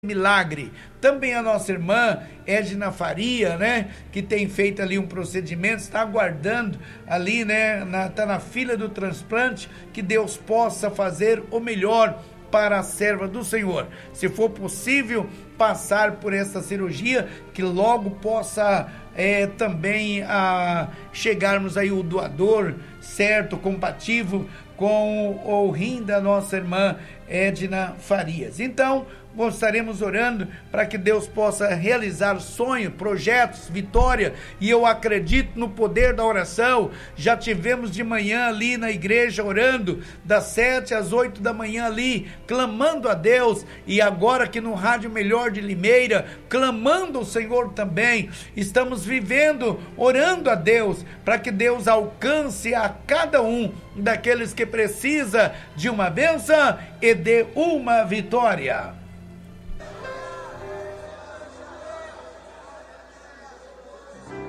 milagre. Também a nossa irmã Edna Faria, né, que tem feito ali um procedimento, está aguardando ali, né, está na fila do transplante, que Deus possa fazer o melhor para a serva do Senhor. Se for possível passar por essa cirurgia, que logo possa também chegarmos aí o doador certo, compatível com o rim da nossa irmã Edna Farias. Então, estaremos orando para que Deus possa realizar sonhos, projetos, vitória, e eu acredito no poder da oração. Já tivemos de manhã ali na igreja orando, das 7 às 8 da manhã ali, clamando a Deus, e agora aqui no Rádio Melhor de Limeira, clamando ao Senhor também. Estamos vivendo, orando a Deus, para que Deus alcance a cada um daqueles que precisa de uma bênção e de uma vitória.